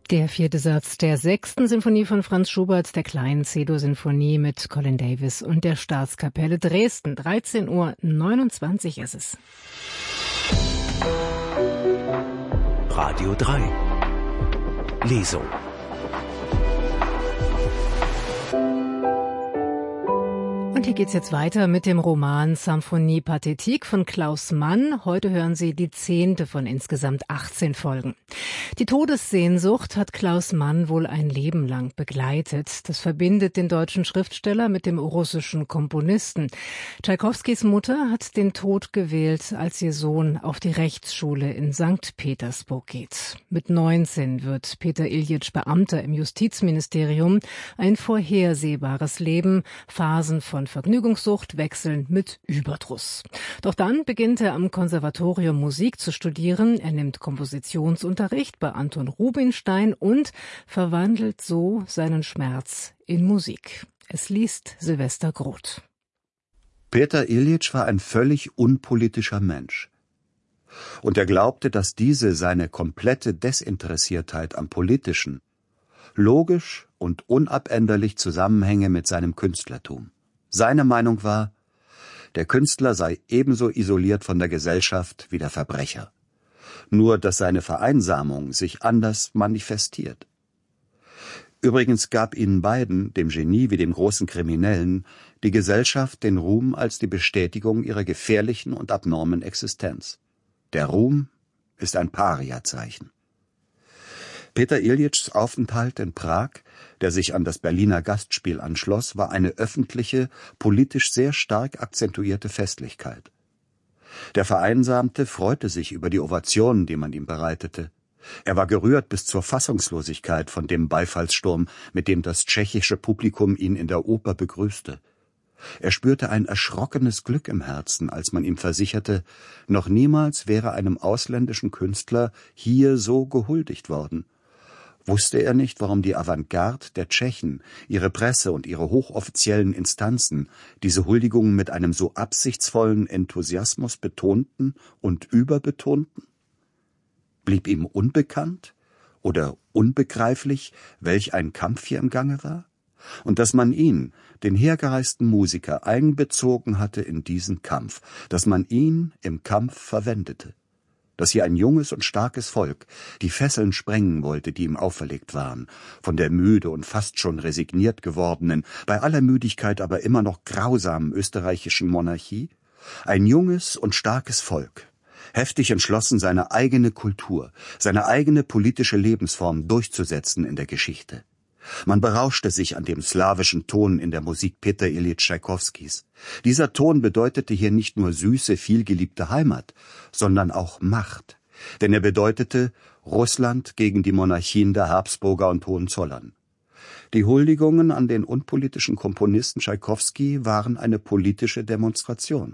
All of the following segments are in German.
Der 4. Satz der 6. Sinfonie von Franz Schubert, der kleinen C-Dur-Sinfonie mit Colin Davis und der Staatskapelle Dresden. 13:29 Uhr ist es. Radio 3 Lesung. Und hier geht's jetzt weiter mit dem Roman Symphonie Pathétique von Klaus Mann. Heute hören Sie die 10. von insgesamt 18 Folgen. Die Todessehnsucht hat Klaus Mann wohl ein Leben lang begleitet. Das verbindet den deutschen Schriftsteller mit dem russischen Komponisten. Tschaikowskis Mutter hat den Tod gewählt, als ihr Sohn auf die Rechtsschule in St. Petersburg geht. Mit 19 wird Peter Iljitsch Beamter im Justizministerium. Ein vorhersehbares Leben, Phasen von Vergnügungssucht wechseln mit Überdruss. Doch dann beginnt er am Konservatorium Musik zu studieren. Er nimmt Kompositionsunterricht bei Anton Rubinstein und verwandelt so seinen Schmerz in Musik. Es liest Silvester Groth. Peter Iljitsch war ein völlig unpolitischer Mensch. Und er glaubte, dass diese seine komplette Desinteressiertheit am Politischen logisch und unabänderlich zusammenhänge mit seinem Künstlertum. Seine Meinung war, der Künstler sei ebenso isoliert von der Gesellschaft wie der Verbrecher. Nur, dass seine Vereinsamung sich anders manifestiert. Übrigens gab ihnen beiden, dem Genie wie dem großen Kriminellen, die Gesellschaft den Ruhm als die Bestätigung ihrer gefährlichen und abnormen Existenz. Der Ruhm ist ein Pariazeichen. Peter Iljitschs Aufenthalt in Prag, der sich an das Berliner Gastspiel anschloss, war eine öffentliche, politisch sehr stark akzentuierte Festlichkeit. Der Vereinsamte freute sich über die Ovationen, die man ihm bereitete. Er war gerührt bis zur Fassungslosigkeit von dem Beifallssturm, mit dem das tschechische Publikum ihn in der Oper begrüßte. Er spürte ein erschrockenes Glück im Herzen, als man ihm versicherte, noch niemals wäre einem ausländischen Künstler hier so gehuldigt worden. Wusste er nicht, warum die Avantgarde der Tschechen, ihre Presse und ihre hochoffiziellen Instanzen diese Huldigungen mit einem so absichtsvollen Enthusiasmus betonten und überbetonten? Blieb ihm unbekannt oder unbegreiflich, welch ein Kampf hier im Gange war? Und dass man ihn, den hergereisten Musiker, einbezogen hatte in diesen Kampf, dass man ihn im Kampf verwendete. Dass hier ein junges und starkes Volk die Fesseln sprengen wollte, die ihm auferlegt waren, von der müde und fast schon resigniert gewordenen, bei aller Müdigkeit aber immer noch grausamen österreichischen Monarchie, ein junges und starkes Volk, heftig entschlossen, seine eigene Kultur, seine eigene politische Lebensform durchzusetzen in der Geschichte. Man berauschte sich an dem slawischen Ton in der Musik Peter Iljitsch Tschaikowskis. Dieser Ton bedeutete hier nicht nur süße, vielgeliebte Heimat, sondern auch Macht. Denn er bedeutete Russland gegen die Monarchien der Habsburger und Hohenzollern. Die Huldigungen an den unpolitischen Komponisten Tschaikowski waren eine politische Demonstration.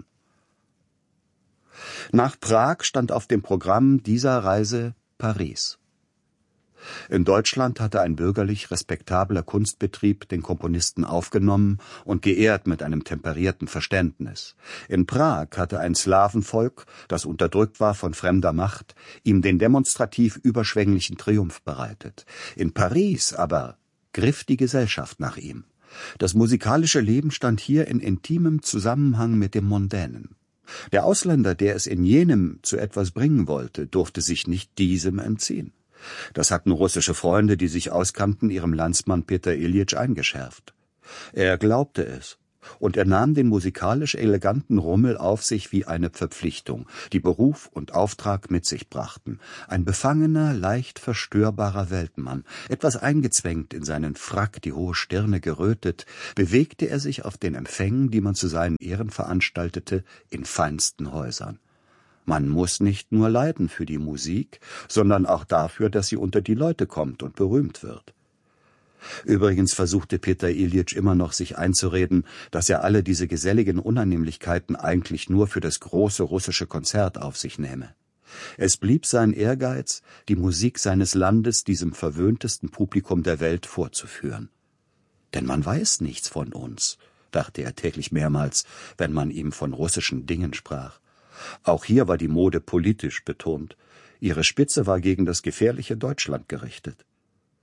Nach Prag stand auf dem Programm dieser Reise Paris. In Deutschland hatte ein bürgerlich respektabler Kunstbetrieb den Komponisten aufgenommen und geehrt mit einem temperierten Verständnis. In Prag hatte ein Slawenvolk, das unterdrückt war von fremder Macht, ihm den demonstrativ überschwänglichen Triumph bereitet. In Paris aber griff die Gesellschaft nach ihm. Das musikalische Leben stand hier in intimem Zusammenhang mit dem Mondänen. Der Ausländer, der es in jenem zu etwas bringen wollte, durfte sich nicht diesem entziehen. Das hatten russische Freunde, die sich auskannten, ihrem Landsmann Peter Iljitsch eingeschärft. Er glaubte es, und er nahm den musikalisch eleganten Rummel auf sich wie eine Verpflichtung, die Beruf und Auftrag mit sich brachten. Ein befangener, leicht verstörbarer Weltmann, etwas eingezwängt in seinen Frack, die hohe Stirne gerötet, bewegte er sich auf den Empfängen, die man zu seinen Ehren veranstaltete, in feinsten Häusern. Man muss nicht nur leiden für die Musik, sondern auch dafür, dass sie unter die Leute kommt und berühmt wird. Übrigens versuchte Peter Iljitsch immer noch, sich einzureden, dass er alle diese geselligen Unannehmlichkeiten eigentlich nur für das große russische Konzert auf sich nehme. Es blieb sein Ehrgeiz, die Musik seines Landes diesem verwöhntesten Publikum der Welt vorzuführen. Denn man weiß nichts von uns, dachte er täglich mehrmals, wenn man ihm von russischen Dingen sprach. Auch hier war die Mode politisch betont. Ihre Spitze war gegen das gefährliche Deutschland gerichtet.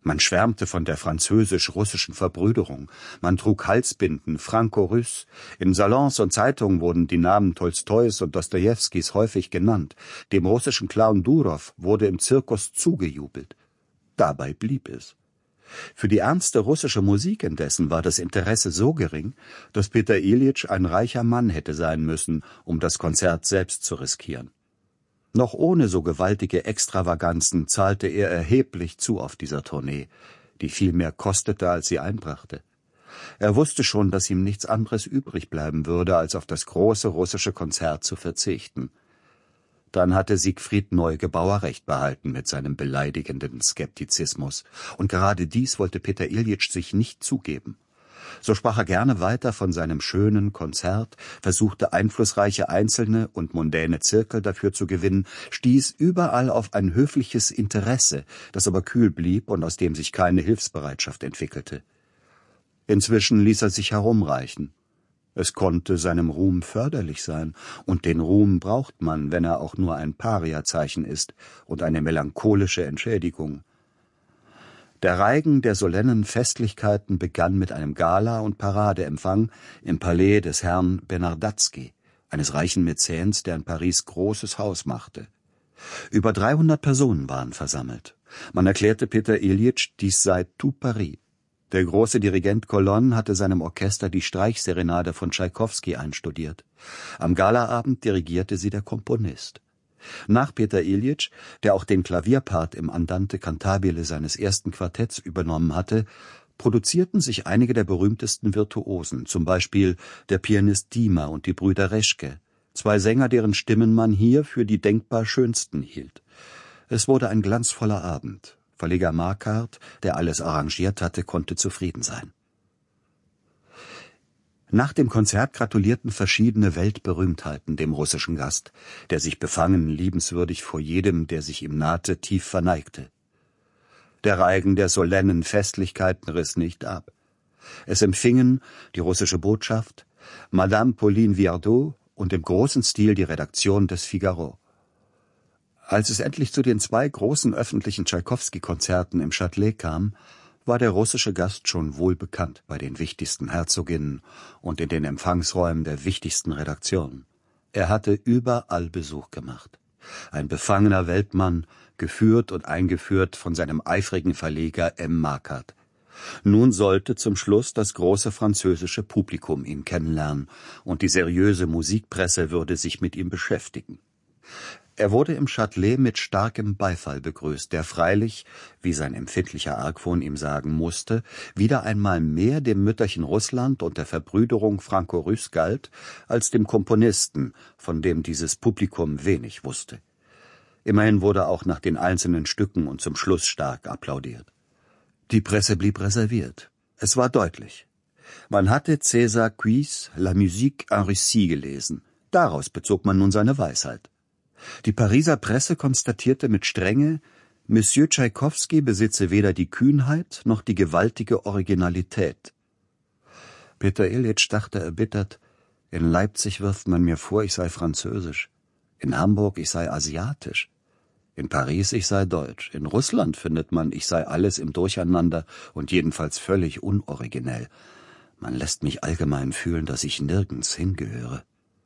Man schwärmte von der französisch-russischen Verbrüderung, man trug Halsbinden, franco-russ, in Salons und Zeitungen wurden die Namen Tolstois und Dostojewskis häufig genannt, dem russischen Clown Durow wurde im Zirkus zugejubelt. Dabei blieb es. Für die ernste russische Musik indessen war das Interesse so gering, dass Peter Iljitsch ein reicher Mann hätte sein müssen, um das Konzert selbst zu riskieren. Noch ohne so gewaltige Extravaganzen zahlte er erheblich zu auf dieser Tournee, die viel mehr kostete, als sie einbrachte. Er wusste schon, dass ihm nichts anderes übrig bleiben würde, als auf das große russische Konzert zu verzichten. Dann hatte Siegfried Neugebauer recht behalten mit seinem beleidigenden Skeptizismus, und gerade dies wollte Peter Iljitsch sich nicht zugeben. So sprach er gerne weiter von seinem schönen Konzert, versuchte einflussreiche Einzelne und mondäne Zirkel dafür zu gewinnen, stieß überall auf ein höfliches Interesse, das aber kühl blieb und aus dem sich keine Hilfsbereitschaft entwickelte. Inzwischen ließ er sich herumreichen. Es konnte seinem Ruhm förderlich sein, und den Ruhm braucht man, wenn er auch nur ein Pariazeichen ist und eine melancholische Entschädigung. Der Reigen der solennen Festlichkeiten begann mit einem Gala- und Paradeempfang im Palais des Herrn Bernardatzky, eines reichen Mäzens, der in Paris großes Haus machte. Über 300 Personen waren versammelt. Man erklärte Peter Iljitsch, dies sei tout Paris. Der große Dirigent Colonne hatte seinem Orchester die Streichserenade von Tschaikowski einstudiert. Am Galaabend dirigierte sie der Komponist. Nach Peter Iljitsch, der auch den Klavierpart im Andante cantabile seines ersten Quartetts übernommen hatte, produzierten sich einige der berühmtesten Virtuosen, zum Beispiel der Pianist Dima und die Brüder Reschke, zwei Sänger, deren Stimmen man hier für die denkbar schönsten hielt. Es wurde ein glanzvoller Abend. Verleger Marquardt, der alles arrangiert hatte, konnte zufrieden sein. Nach dem Konzert gratulierten verschiedene Weltberühmtheiten dem russischen Gast, der sich befangen liebenswürdig vor jedem, der sich ihm nahte, tief verneigte. Der Reigen der solennen Festlichkeiten riss nicht ab. Es empfingen die russische Botschaft, Madame Pauline Viardot und im großen Stil die Redaktion des Figaro. Als es endlich zu den 2 großen öffentlichen Tschaikowski-Konzerten im Châtelet kam, war der russische Gast schon wohl bekannt bei den wichtigsten Herzoginnen und in den Empfangsräumen der wichtigsten Redaktionen. Er hatte überall Besuch gemacht. Ein befangener Weltmann, geführt und eingeführt von seinem eifrigen Verleger M. Marquardt. Nun sollte zum Schluss das große französische Publikum ihn kennenlernen, und die seriöse Musikpresse würde sich mit ihm beschäftigen. Er wurde im Châtelet mit starkem Beifall begrüßt, der freilich, wie sein empfindlicher Argwohn ihm sagen musste, wieder einmal mehr dem Mütterchen Russland und der Verbrüderung franco-russ galt, als dem Komponisten, von dem dieses Publikum wenig wusste. Immerhin wurde auch nach den einzelnen Stücken und zum Schluss stark applaudiert. Die Presse blieb reserviert. Es war deutlich. Man hatte César Cuy's La musique en Russie gelesen. Daraus bezog man nun seine Weisheit. Die Pariser Presse konstatierte mit Strenge, Monsieur Tschaikowski besitze weder die Kühnheit noch die gewaltige Originalität. Peter Iljitsch dachte erbittert, in Leipzig wirft man mir vor, ich sei französisch, in Hamburg ich sei asiatisch, in Paris ich sei deutsch, in Russland findet man, ich sei alles im Durcheinander und jedenfalls völlig unoriginell. Man lässt mich allgemein fühlen, dass ich nirgends hingehöre.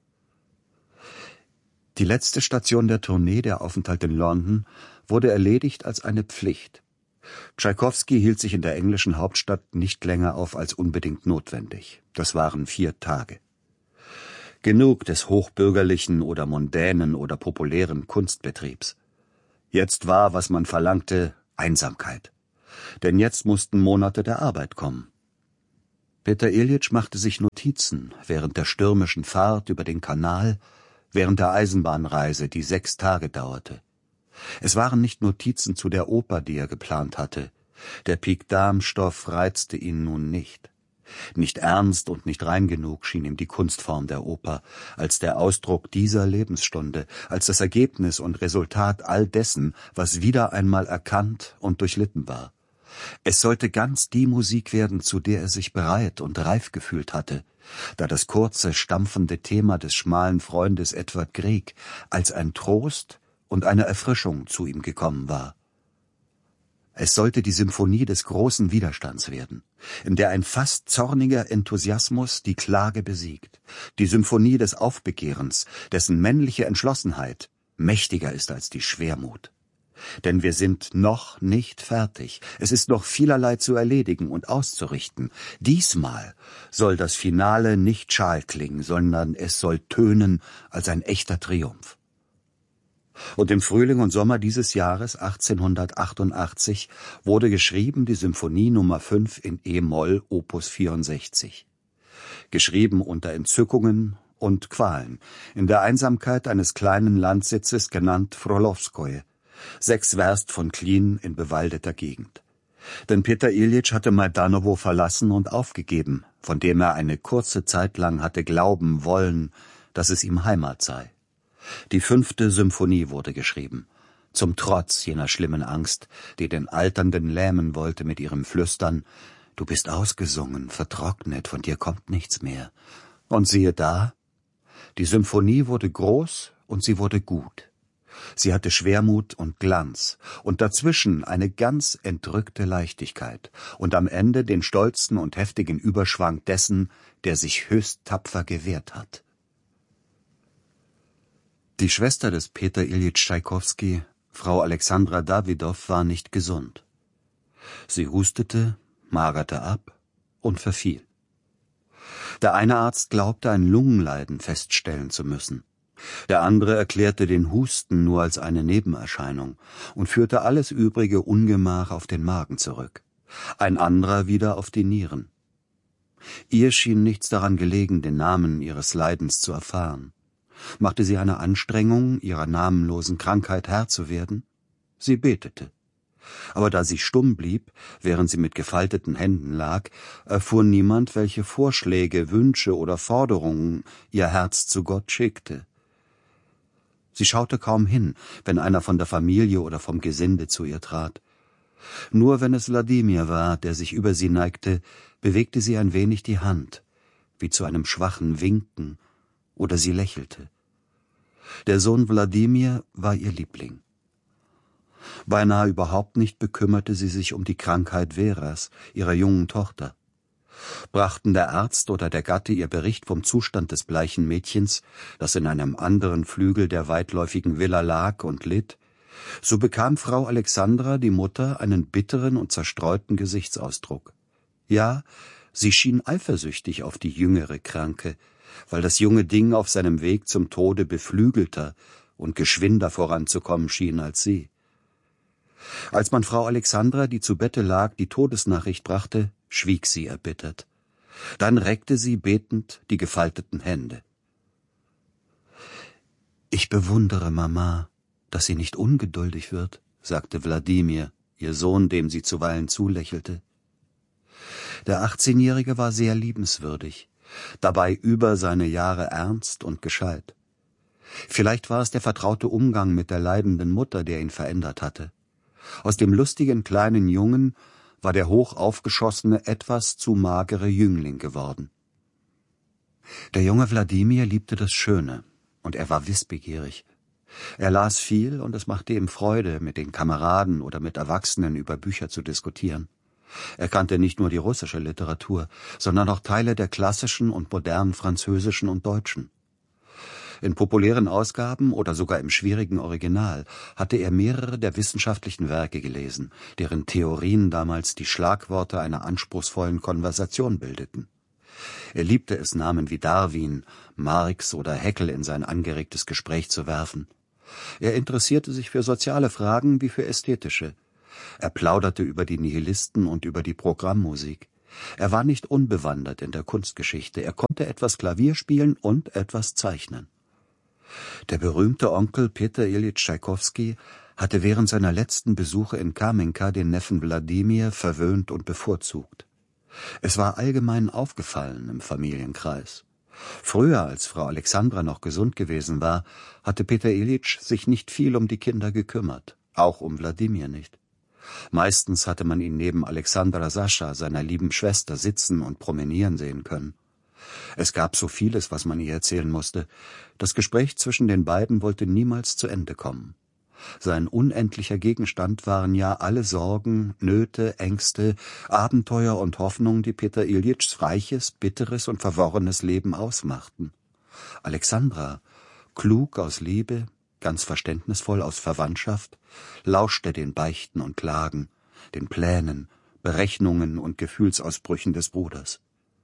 Die letzte Station der Tournee, der Aufenthalt in London, wurde erledigt als eine Pflicht. Tschaikowski hielt sich in der englischen Hauptstadt nicht länger auf als unbedingt notwendig. Das waren 4 Tage. Genug des hochbürgerlichen oder mondänen oder populären Kunstbetriebs. Jetzt war, was man verlangte, Einsamkeit. Denn jetzt mussten Monate der Arbeit kommen. Peter Iljitsch machte sich Notizen während der stürmischen Fahrt über den Kanal, während der Eisenbahnreise, die 6 Tage dauerte. Es waren nicht Notizen zu der Oper, die er geplant hatte. Der Pic-Dame-Stoff reizte ihn nun nicht. Nicht ernst und nicht rein genug schien ihm die Kunstform der Oper, als der Ausdruck dieser Lebensstunde, als das Ergebnis und Resultat all dessen, was wieder einmal erkannt und durchlitten war. Es sollte ganz die Musik werden, zu der er sich bereit und reif gefühlt hatte, da das kurze, stampfende Thema des schmalen Freundes Edward Grieg als ein Trost und eine Erfrischung zu ihm gekommen war. Es sollte die Symphonie des großen Widerstands werden, in der ein fast zorniger Enthusiasmus die Klage besiegt, die Symphonie des Aufbegehrens, dessen männliche Entschlossenheit mächtiger ist als die Schwermut. Denn wir sind noch nicht fertig. Es ist noch vielerlei zu erledigen und auszurichten. Diesmal soll das Finale nicht schal klingen, sondern es soll tönen als ein echter Triumph. Und im Frühling und Sommer dieses Jahres 1888 wurde geschrieben die Symphonie Nummer 5 in E-Moll, Opus 64. Geschrieben unter Entzückungen und Qualen, in der Einsamkeit eines kleinen Landsitzes genannt Frolowskoje, 6 Werst von Klin in bewaldeter Gegend. Denn Peter Iljitsch hatte Majdanowo verlassen und aufgegeben, von dem er eine kurze Zeit lang hatte glauben wollen, dass es ihm Heimat sei. Die 5. Symphonie wurde geschrieben, zum Trotz jener schlimmen Angst, die den Alternden lähmen wollte mit ihrem Flüstern: »Du bist ausgesungen, vertrocknet, von dir kommt nichts mehr.« Und siehe da, die Symphonie wurde groß und sie wurde gut. Sie hatte Schwermut und Glanz und dazwischen eine ganz entrückte Leichtigkeit und am Ende den stolzen und heftigen Überschwang dessen, der sich höchst tapfer gewehrt hat. Die Schwester des Peter Iljitsch Tschaikowski, Frau Alexandra Dawidow, war nicht gesund. Sie hustete, magerte ab und verfiel. Der eine Arzt glaubte, ein Lungenleiden feststellen zu müssen. Der andere erklärte den Husten nur als eine Nebenerscheinung und führte alles übrige Ungemach auf den Magen zurück. Ein anderer wieder auf die Nieren. Ihr schien nichts daran gelegen, den Namen ihres Leidens zu erfahren. Machte sie eine Anstrengung, ihrer namenlosen Krankheit Herr zu werden? Sie betete. Aber da sie stumm blieb, während sie mit gefalteten Händen lag, erfuhr niemand, welche Vorschläge, Wünsche oder Forderungen ihr Herz zu Gott schickte. Sie schaute kaum hin, wenn einer von der Familie oder vom Gesinde zu ihr trat. Nur wenn es Wladimir war, der sich über sie neigte, bewegte sie ein wenig die Hand, wie zu einem schwachen Winken, oder sie lächelte. Der Sohn Wladimir war ihr Liebling. Beinahe überhaupt nicht bekümmerte sie sich um die Krankheit Veras, ihrer jungen Tochter. Brachten der Arzt oder der Gatte ihr Bericht vom Zustand des bleichen Mädchens, das in einem anderen Flügel der weitläufigen Villa lag und litt, so bekam Frau Alexandra, die Mutter, einen bitteren und zerstreuten Gesichtsausdruck. Ja, sie schien eifersüchtig auf die jüngere Kranke, weil das junge Ding auf seinem Weg zum Tode beflügelter und geschwinder voranzukommen schien als sie. Als man Frau Alexandra, die zu Bette lag, die Todesnachricht brachte, schwieg sie erbittert. Dann reckte sie betend die gefalteten Hände. »Ich bewundere Mama, dass sie nicht ungeduldig wird«, sagte Wladimir, ihr Sohn, dem sie zuweilen zulächelte. Der 18-Jährige war sehr liebenswürdig, dabei über seine Jahre ernst und gescheit. Vielleicht war es der vertraute Umgang mit der leidenden Mutter, der ihn verändert hatte. Aus dem lustigen kleinen Jungen war der hoch aufgeschossene, etwas zu magere Jüngling geworden. Der junge Wladimir liebte das Schöne, und er war wissbegierig. Er las viel, und es machte ihm Freude, mit den Kameraden oder mit Erwachsenen über Bücher zu diskutieren. Er kannte nicht nur die russische Literatur, sondern auch Teile der klassischen und modernen französischen und deutschen. In populären Ausgaben oder sogar im schwierigen Original hatte er mehrere der wissenschaftlichen Werke gelesen, deren Theorien damals die Schlagworte einer anspruchsvollen Konversation bildeten. Er liebte es, Namen wie Darwin, Marx oder Haeckel in sein angeregtes Gespräch zu werfen. Er interessierte sich für soziale Fragen wie für ästhetische. Er plauderte über die Nihilisten und über die Programmmusik. Er war nicht unbewandert in der Kunstgeschichte, er konnte etwas Klavier spielen und etwas zeichnen. Der berühmte Onkel Peter Iljitsch Tschaikowski hatte während seiner letzten Besuche in Kamenka den Neffen Wladimir verwöhnt und bevorzugt. Es war allgemein aufgefallen im Familienkreis. Früher, als Frau Alexandra noch gesund gewesen war, hatte Peter Iljitsch sich nicht viel um die Kinder gekümmert, auch um Wladimir nicht. Meistens hatte man ihn neben Alexandra Sascha, seiner lieben Schwester, sitzen und promenieren sehen können. Es gab so vieles, was man ihr erzählen musste. Das Gespräch zwischen den beiden wollte niemals zu Ende kommen. Sein unendlicher Gegenstand waren ja alle Sorgen, Nöte, Ängste, Abenteuer und Hoffnungen, die Peter Iljitschs reiches, bitteres und verworrenes Leben ausmachten. Alexandra, klug aus Liebe, ganz verständnisvoll aus Verwandtschaft, lauschte den Beichten und Klagen, den Plänen, Berechnungen und Gefühlsausbrüchen des Bruders.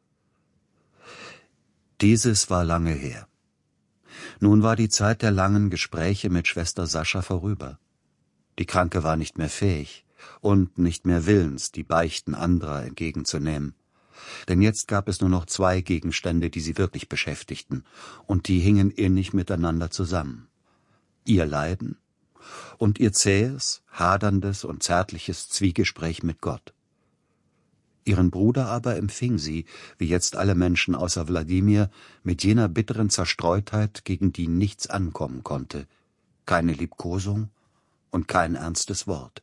Dieses war lange her. Nun war die Zeit der langen Gespräche mit Schwester Sascha vorüber. Die Kranke war nicht mehr fähig und nicht mehr willens, die Beichten anderer entgegenzunehmen. Denn jetzt gab es nur noch 2 Gegenstände, die sie wirklich beschäftigten, und die hingen innig miteinander zusammen. Ihr Leiden und ihr zähes, haderndes und zärtliches Zwiegespräch mit Gott. Ihren Bruder aber empfing sie, wie jetzt alle Menschen außer Wladimir, mit jener bitteren Zerstreutheit, gegen die nichts ankommen konnte, keine Liebkosung und kein ernstes Wort.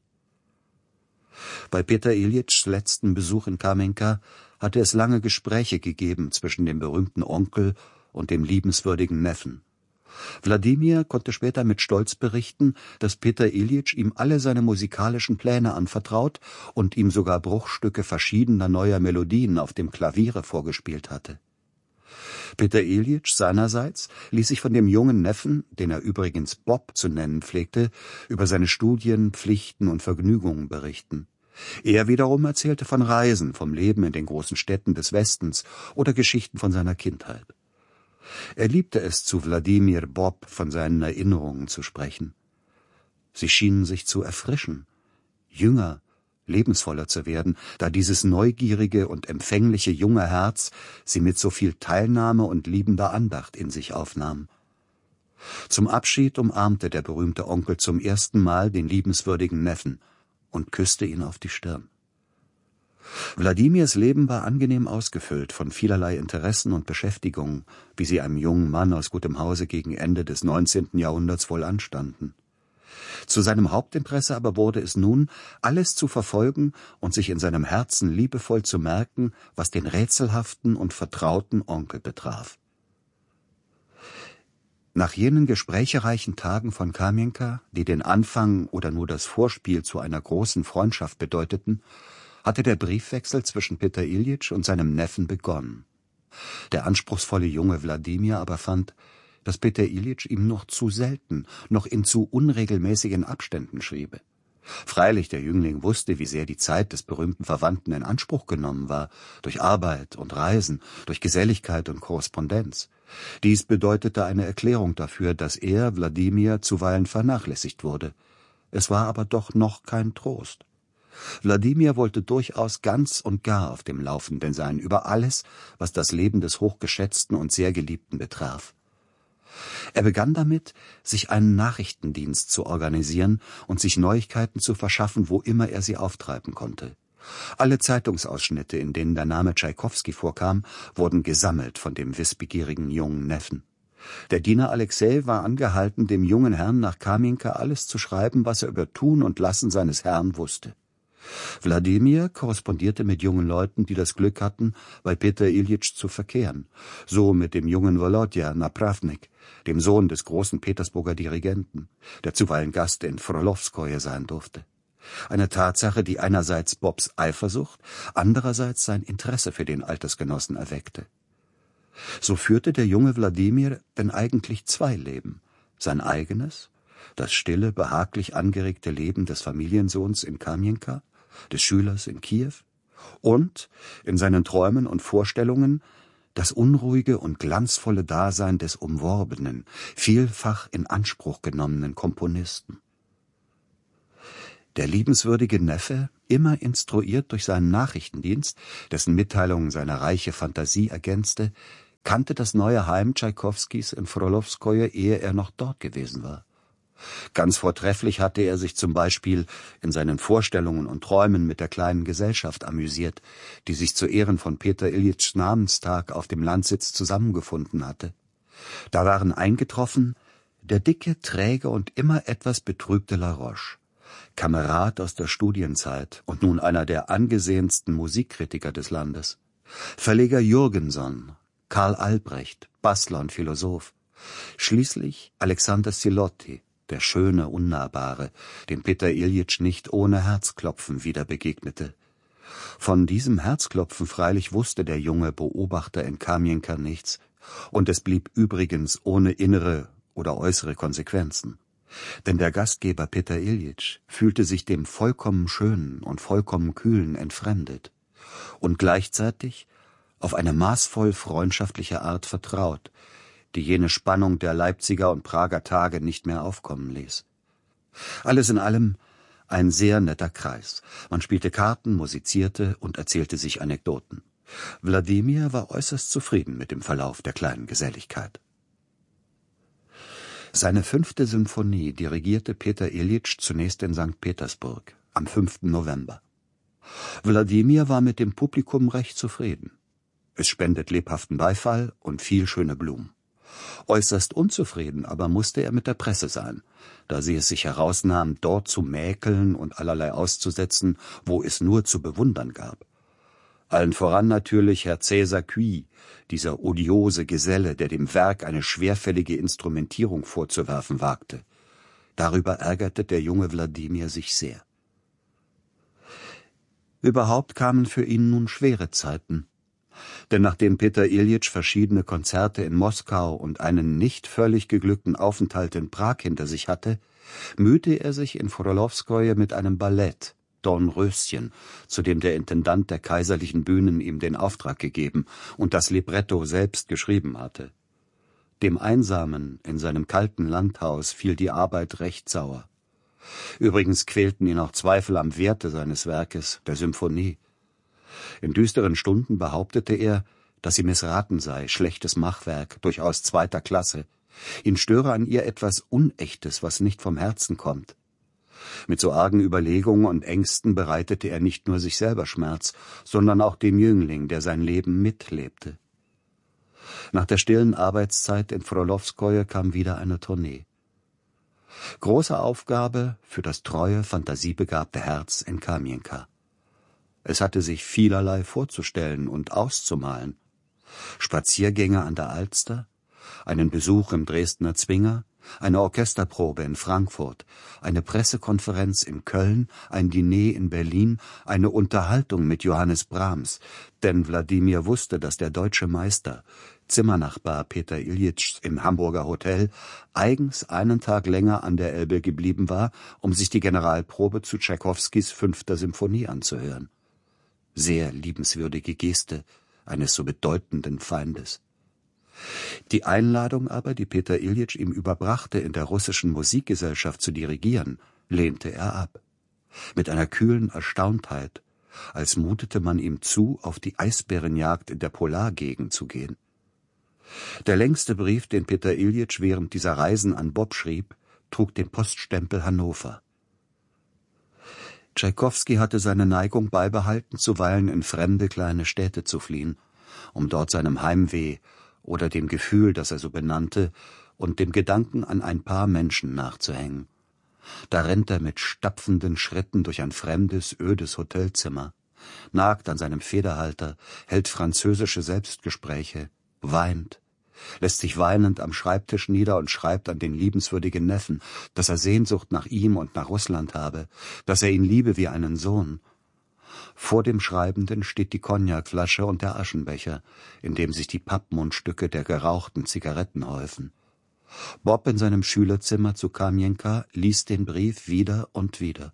Bei Peter Iljitschs letzten Besuch in Kamenka hatte es lange Gespräche gegeben zwischen dem berühmten Onkel und dem liebenswürdigen Neffen. Wladimir konnte später mit Stolz berichten, dass Peter Iljitsch ihm alle seine musikalischen Pläne anvertraut und ihm sogar Bruchstücke verschiedener neuer Melodien auf dem Klaviere vorgespielt hatte. Peter Iljitsch seinerseits ließ sich von dem jungen Neffen, den er übrigens Bob zu nennen pflegte, über seine Studien, Pflichten und Vergnügungen berichten. Er wiederum erzählte von Reisen, vom Leben in den großen Städten des Westens oder Geschichten von seiner Kindheit. Er liebte es, zu Wladimir Bob von seinen Erinnerungen zu sprechen. Sie schienen sich zu erfrischen, jünger, lebensvoller zu werden, da dieses neugierige und empfängliche junge Herz sie mit so viel Teilnahme und liebender Andacht in sich aufnahm. Zum Abschied umarmte der berühmte Onkel zum ersten Mal den liebenswürdigen Neffen und küsste ihn auf die Stirn. Wladimirs Leben war angenehm ausgefüllt von vielerlei Interessen und Beschäftigungen, wie sie einem jungen Mann aus gutem Hause gegen Ende des 19. Jahrhunderts wohl anstanden. Zu seinem Hauptinteresse aber wurde es nun, alles zu verfolgen und sich in seinem Herzen liebevoll zu merken, was den rätselhaften und vertrauten Onkel betraf. Nach jenen gesprächereichen Tagen von Kamenka, die den Anfang oder nur das Vorspiel zu einer großen Freundschaft bedeuteten, hatte der Briefwechsel zwischen Peter Iljitsch und seinem Neffen begonnen. Der anspruchsvolle junge Wladimir aber fand, dass Peter Iljitsch ihm noch zu selten, noch in zu unregelmäßigen Abständen schriebe. Freilich, der Jüngling wusste, wie sehr die Zeit des berühmten Verwandten in Anspruch genommen war, durch Arbeit und Reisen, durch Geselligkeit und Korrespondenz. Dies bedeutete eine Erklärung dafür, dass er, Wladimir, zuweilen vernachlässigt wurde. Es war aber doch noch kein Trost. Wladimir wollte durchaus ganz und gar auf dem Laufenden sein über alles, was das Leben des hochgeschätzten und sehr Geliebten betraf. Er begann damit, sich einen Nachrichtendienst zu organisieren und sich Neuigkeiten zu verschaffen, wo immer er sie auftreiben konnte. Alle Zeitungsausschnitte, in denen der Name Tschaikowski vorkam, wurden gesammelt von dem wissbegierigen jungen Neffen. Der Diener Alexei war angehalten, dem jungen Herrn nach Kamenka alles zu schreiben, was er über Tun und Lassen seines Herrn wusste. Wladimir korrespondierte mit jungen Leuten, die das Glück hatten, bei Peter Iljitsch zu verkehren, so mit dem jungen Wolodja Napravnik, dem Sohn des großen Petersburger Dirigenten, der zuweilen Gast in Frolowskoje sein durfte. Eine Tatsache, die einerseits Bobs Eifersucht, andererseits sein Interesse für den Altersgenossen erweckte. So führte der junge Wladimir denn eigentlich 2 Leben, sein eigenes, das stille, behaglich angeregte Leben des Familiensohns in Kamenka, des Schülers in Kiew und, in seinen Träumen und Vorstellungen, das unruhige und glanzvolle Dasein des umworbenen, vielfach in Anspruch genommenen Komponisten. Der liebenswürdige Neffe, immer instruiert durch seinen Nachrichtendienst, dessen Mitteilungen seine reiche Fantasie ergänzte, kannte das neue Heim Tschaikowskis in Frolowskoje, ehe er noch dort gewesen war. Ganz vortrefflich hatte er sich zum Beispiel in seinen Vorstellungen und Träumen mit der kleinen Gesellschaft amüsiert, die sich zu Ehren von Peter Iljitschs Namenstag auf dem Landsitz zusammengefunden hatte. Da waren eingetroffen der dicke, träge und immer etwas betrübte Laroche, Kamerad aus der Studienzeit und nun einer der angesehensten Musikkritiker des Landes, Verleger Jürgenson, Karl Albrecht, Bastler und Philosoph, schließlich Alexander Silotti, der schöne, unnahbare, dem Peter Iljitsch nicht ohne Herzklopfen wieder begegnete. Von diesem Herzklopfen freilich wusste der junge Beobachter in Kamienka nichts, und es blieb übrigens ohne innere oder äußere Konsequenzen. Denn der Gastgeber Peter Iljitsch fühlte sich dem vollkommen Schönen und vollkommen Kühlen entfremdet und gleichzeitig auf eine maßvoll freundschaftliche Art vertraut, die jene Spannung der Leipziger und Prager Tage nicht mehr aufkommen ließ. Alles in allem ein sehr netter Kreis. Man spielte Karten, musizierte und erzählte sich Anekdoten. Wladimir war äußerst zufrieden mit dem Verlauf der kleinen Geselligkeit. Seine 5. Symphonie dirigierte Peter Iljitsch zunächst in St. Petersburg am 5. November. Wladimir war mit dem Publikum recht zufrieden. Es spendet lebhaften Beifall und viel schöne Blumen. Äußerst unzufrieden aber musste er mit der Presse sein, da sie es sich herausnahm, dort zu mäkeln und allerlei auszusetzen, wo es nur zu bewundern gab. Allen voran natürlich Herr Cäsar Cui, dieser odiose Geselle, der dem Werk eine schwerfällige Instrumentierung vorzuwerfen wagte. Darüber ärgerte der junge Wladimir sich sehr. Überhaupt kamen für ihn nun schwere Zeiten. Denn nachdem Peter Iljitsch verschiedene Konzerte in Moskau und einen nicht völlig geglückten Aufenthalt in Prag hinter sich hatte, mühte er sich in Frolowskoje mit einem Ballett, Dornröschen, zu dem der Intendant der kaiserlichen Bühnen ihm den Auftrag gegeben und das Libretto selbst geschrieben hatte. Dem Einsamen in seinem kalten Landhaus fiel die Arbeit recht sauer. Übrigens quälten ihn auch Zweifel am Werte seines Werkes, der Symphonie. In düsteren Stunden behauptete er, dass sie missraten sei, schlechtes Machwerk, durchaus 2. Klasse. Ihn störe an ihr etwas Unechtes, was nicht vom Herzen kommt. Mit so argen Überlegungen und Ängsten bereitete er nicht nur sich selber Schmerz, sondern auch dem Jüngling, der sein Leben mitlebte. Nach der stillen Arbeitszeit in Frolowskoje kam wieder eine Tournee. Große Aufgabe für das treue, fantasiebegabte Herz in Kamienka. Es hatte sich vielerlei vorzustellen und auszumalen. Spaziergänge an der Alster, einen Besuch im Dresdner Zwinger, eine Orchesterprobe in Frankfurt, eine Pressekonferenz in Köln, ein Diner in Berlin, eine Unterhaltung mit Johannes Brahms, denn Wladimir wusste, dass der deutsche Meister, Zimmernachbar Peter Iljitsch im Hamburger Hotel, eigens einen Tag länger an der Elbe geblieben war, um sich die Generalprobe zu Tschaikowskis 5. Symphonie anzuhören. Sehr liebenswürdige Geste eines so bedeutenden Feindes. Die Einladung aber, die Peter Iljitsch ihm überbrachte, in der russischen Musikgesellschaft zu dirigieren, lehnte er ab. Mit einer kühlen Erstauntheit, als mutete man ihm zu, auf die Eisbärenjagd in der Polargegend zu gehen. Der längste Brief, den Peter Iljitsch während dieser Reisen an Bob schrieb, trug den Poststempel Hannover. Tschaikowski hatte seine Neigung beibehalten, zuweilen in fremde kleine Städte zu fliehen, um dort seinem Heimweh oder dem Gefühl, das er so benannte, und dem Gedanken an ein paar Menschen nachzuhängen. Da rennt er mit stapfenden Schritten durch ein fremdes, ödes Hotelzimmer, nagt an seinem Federhalter, hält französische Selbstgespräche, weint, lässt sich weinend am Schreibtisch nieder und schreibt an den liebenswürdigen Neffen, dass er Sehnsucht nach ihm und nach Russland habe, dass er ihn liebe wie einen Sohn. Vor dem Schreibenden steht die Cognacflasche und der Aschenbecher, in dem sich die Pappmundstücke der gerauchten Zigaretten häufen. Bob in seinem Schülerzimmer zu Kamienka liest den Brief wieder und wieder.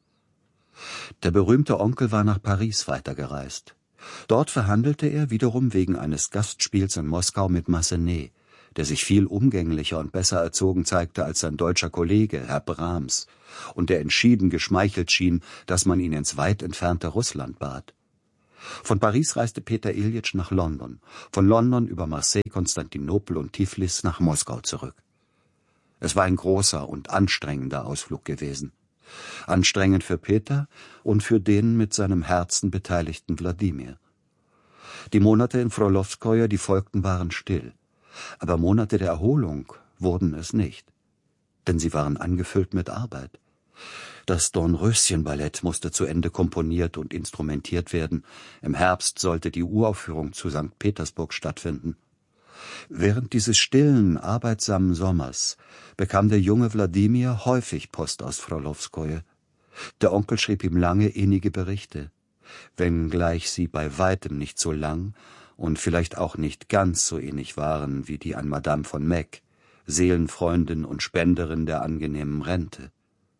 Der berühmte Onkel war nach Paris weitergereist. Dort verhandelte er wiederum wegen eines Gastspiels in Moskau mit Massenet, der sich viel umgänglicher und besser erzogen zeigte als sein deutscher Kollege, Herr Brahms, und der entschieden geschmeichelt schien, dass man ihn ins weit entfernte Russland bat. Von Paris reiste Peter Iljitsch nach London, von London über Marseille, Konstantinopel und Tiflis nach Moskau zurück. Es war ein großer und anstrengender Ausflug gewesen. Anstrengend für Peter und für den mit seinem Herzen beteiligten Wladimir. Die Monate in Frolowskoje, die folgten, waren still. Aber Monate der Erholung wurden es nicht. Denn sie waren angefüllt mit Arbeit. Das Dornröschen-Ballett musste zu Ende komponiert und instrumentiert werden. Im Herbst sollte die Uraufführung zu St. Petersburg stattfinden. Während dieses stillen, arbeitsamen Sommers bekam der junge Wladimir häufig Post aus Frolowskoje. Der Onkel schrieb ihm lange, innige Berichte, wenngleich sie bei weitem nicht so lang und vielleicht auch nicht ganz so innig waren wie die an Madame von Meck, Seelenfreundin und Spenderin der angenehmen Rente.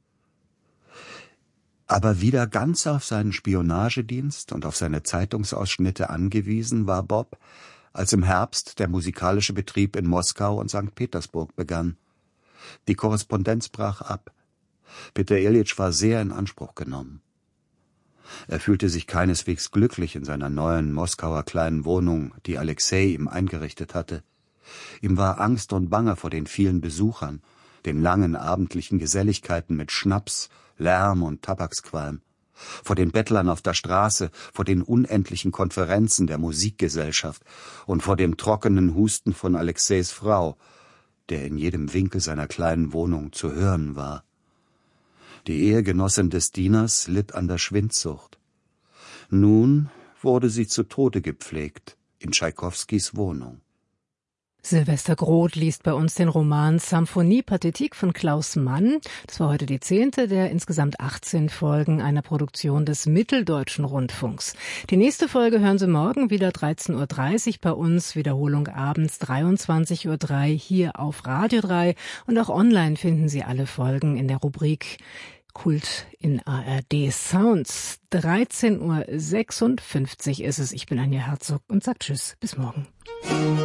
Aber wieder ganz auf seinen Spionagedienst und auf seine Zeitungsausschnitte angewiesen war Bob, als im Herbst der musikalische Betrieb in Moskau und St. Petersburg begann. Die Korrespondenz brach ab. Peter Iljitsch war sehr in Anspruch genommen. Er fühlte sich keineswegs glücklich in seiner neuen Moskauer kleinen Wohnung, die Alexei ihm eingerichtet hatte. Ihm war Angst und Bange vor den vielen Besuchern, den langen abendlichen Geselligkeiten mit Schnaps, Lärm und Tabaksqualm, vor den Bettlern auf der Straße, vor den unendlichen Konferenzen der Musikgesellschaft und vor dem trockenen Husten von Alexeis Frau, der in jedem Winkel seiner kleinen Wohnung zu hören war. Die Ehegenossin des Dieners litt an der Schwindsucht. Nun wurde sie zu Tode gepflegt in Tschaikowskis Wohnung. Silvester Groth liest bei uns den Roman Symphonie Pathétique von Klaus Mann. Das war heute die 10. der insgesamt 18 Folgen einer Produktion des Mitteldeutschen Rundfunks. Die nächste Folge hören Sie morgen wieder 13.30 Uhr bei uns, Wiederholung abends 23.03 Uhr hier auf Radio 3 und auch online finden Sie alle Folgen in der Rubrik Kult in ARD Sounds. 13.56 Uhr ist es. Ich bin Anja Herzog und sage Tschüss, bis morgen.